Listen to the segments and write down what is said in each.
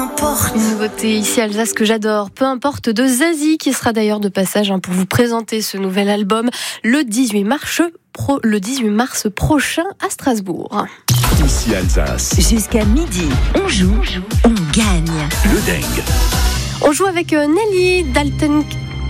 Une nouveauté ici à Alsace que j'adore, peu importe, de Zazie, qui sera d'ailleurs de passage pour vous présenter ce nouvel album le 18 mars prochain à Strasbourg. Ici Alsace. Jusqu'à midi, on joue, on gagne. Le Dengue. On joue avec Nelly Dalton.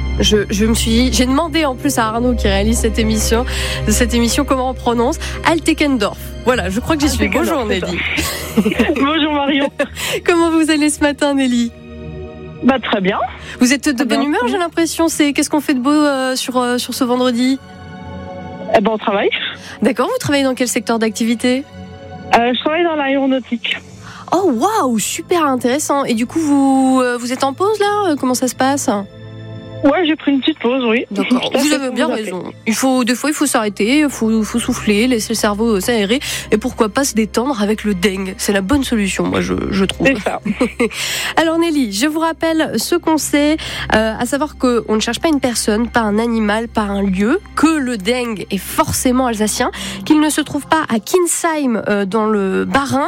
J'ai demandé en plus à Arnaud qui réalise cette émission comment on prononce Altekendorf. Voilà, je crois que j'y suis. Bonjour Nelly. Bonjour Marion. Comment vous allez ce matin Nelly ? Très bien. Vous êtes de bonne humeur, j'ai l'impression. Qu'est-ce qu'on fait de beau sur ce vendredi ? On travaille. D'accord, vous travaillez dans quel secteur d'activité ? Je travaille dans l'aéronautique. Oh waouh, super intéressant. Et du coup vous êtes en pause là ? Comment ça se passe ? Ouais, j'ai pris une petite pause, oui. D'accord, vous avez bien raison. Des fois, il faut s'arrêter, il faut souffler, laisser le cerveau s'aérer, et pourquoi pas se détendre avec le dengue. C'est la bonne solution, moi, je trouve. C'est ça. Alors Nelly, je vous rappelle ce qu'on sait, à savoir qu'on ne cherche pas une personne, pas un animal, pas un lieu, que le dengue est forcément alsacien, qu'il ne se trouve pas à Kinsheim, dans le Bas-Rhin,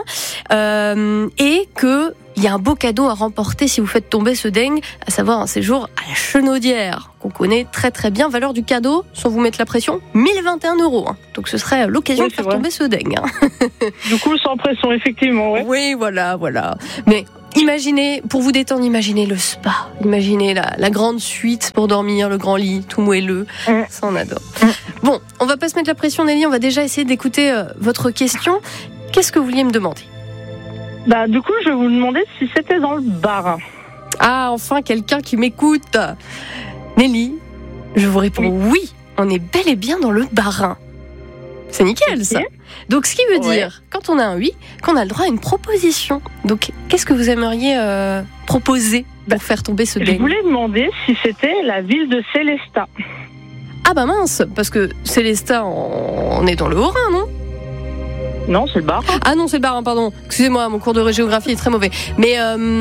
et que il y a un beau cadeau à remporter si vous faites tomber ce dengue, à savoir un séjour à la Chenaudière, qu'on connaît très très bien. Valeur du cadeau, sans vous mettre la pression, 1021 €. Donc ce serait l'occasion de faire tomber ce dengue. Du coup, sans pression, effectivement, ouais. Oui, voilà. Mais imaginez, pour vous détendre, imaginez le spa, imaginez la grande suite pour dormir, le grand lit, tout moelleux. Ça, on adore. Bon, on va pas se mettre la pression, Nelly, on va déjà essayer d'écouter votre question. Qu'est-ce que vous vouliez me demander ? Du coup, je vais vous demander si c'était dans le Bas-Rhin. Ah, enfin, quelqu'un qui m'écoute. Nelly, je vous réponds oui, on est bel et bien dans le Bas-Rhin. C'est nickel, ça. Donc, ce qui veut dire, quand on a un oui, qu'on a le droit à une proposition. Donc, qu'est-ce que vous aimeriez proposer pour faire tomber ce dengue ? Je voulais demander si c'était la ville de Sélestat. Ah mince, parce que Sélestat, on est dans le Haut-Rhin, non ? Non, c'est le Bas-Rhin. Ah non, c'est le Bas-Rhin, pardon. Excusez-moi, mon cours de géographie est très mauvais. Mais,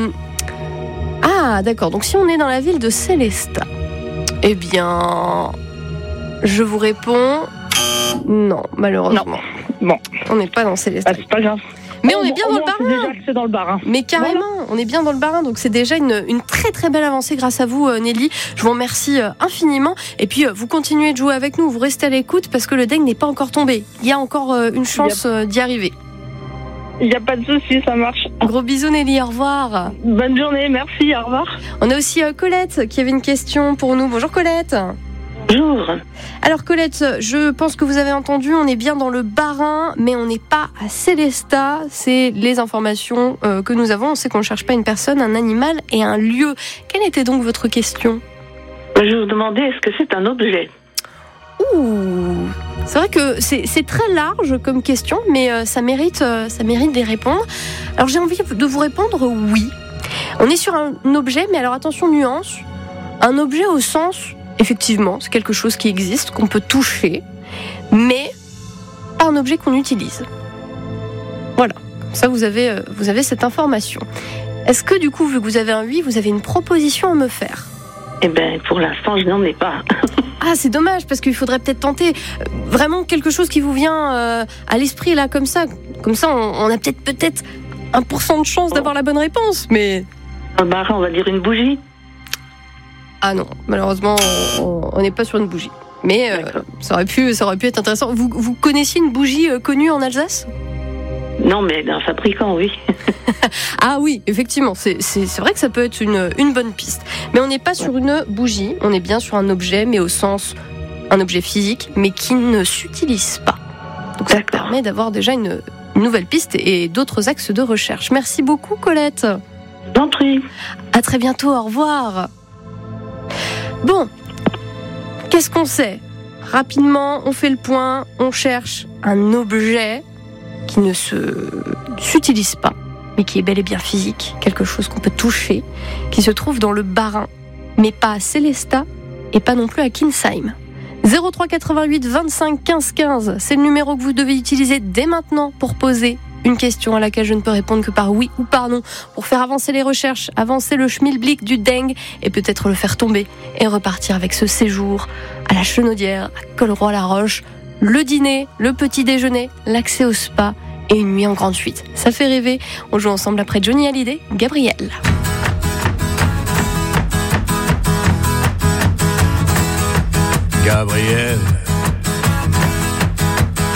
d'accord. Donc, si on est dans la ville de Sélestat, eh bien, je vous réponds non, malheureusement. Non. Bon. On n'est pas dans Sélestat. C'est pas grave. Mais on est bien dans le Bas-Rhin. Déjà que c'est dans le Bas-Rhin. Mais carrément, on est bien dans le Bas-Rhin. Donc c'est déjà une très très belle avancée grâce à vous, Nelly. Je vous remercie infiniment. Et puis vous continuez de jouer avec nous. Vous restez à l'écoute parce que le dengue n'est pas encore tombé. Il y a encore une chance d'y arriver. Il n'y a pas de souci, ça marche. Gros bisous Nelly, au revoir. Bonne journée, merci, au revoir. On a aussi Colette qui avait une question pour nous. Bonjour Colette. Bonjour. Alors Colette, je pense que vous avez entendu, on est bien dans le Bas-Rhin, mais on n'est pas à Sélestat. C'est les informations que nous avons. On sait qu'on ne cherche pas une personne, un animal et un lieu. Quelle était donc votre question ? Je vous demandais, est-ce que c'est un objet ? Ouh, c'est vrai que c'est très large comme question, mais ça mérite d'y répondre. Alors j'ai envie de vous répondre oui. On est sur un objet, mais alors attention nuance, un objet au sens, effectivement, c'est quelque chose qui existe, qu'on peut toucher, mais pas un objet qu'on utilise. Voilà, comme ça vous avez cette information. Est-ce que du coup, vu que vous avez un oui, vous avez une proposition à me faire ? Eh bien, pour l'instant, je n'en ai pas. Ah, c'est dommage, parce qu'il faudrait peut-être tenter vraiment quelque chose qui vous vient à l'esprit, là, comme ça. Comme ça, on a peut-être 1% de chance d'avoir la bonne réponse, mais... On va dire une bougie. Ah non, malheureusement, on n'est pas sur une bougie. Mais ça aurait pu être intéressant. Vous connaissiez une bougie connue en Alsace ? Non, mais d'un fabricant, oui. Ah oui, effectivement, c'est vrai que ça peut être une bonne piste. Mais on n'est pas sur une bougie, on est bien sur un objet, mais au sens, un objet physique, mais qui ne s'utilise pas. Donc ça permet d'avoir déjà une nouvelle piste et d'autres axes de recherche. Merci beaucoup, Colette. D'en prie. À très bientôt, au revoir. Bon, qu'est-ce qu'on sait ? Rapidement, on fait le point, on cherche un objet qui ne s'utilise pas, mais qui est bel et bien physique, quelque chose qu'on peut toucher, qui se trouve dans le Bas-Rhin, mais pas à Sélestat et pas non plus à Kinsheim. 03 88 25 15 15, c'est le numéro que vous devez utiliser dès maintenant pour poser une question à laquelle je ne peux répondre que par oui ou par non, pour faire avancer les recherches, avancer le schmilblick du dengue et peut-être le faire tomber et repartir avec ce séjour à la Chenaudière, à Colroy-la-Roche, le dîner, le petit déjeuner, l'accès au spa et Une nuit en grande fuite. Ça fait rêver. On joue ensemble après Johnny Hallyday, Gabriel. Gabriel,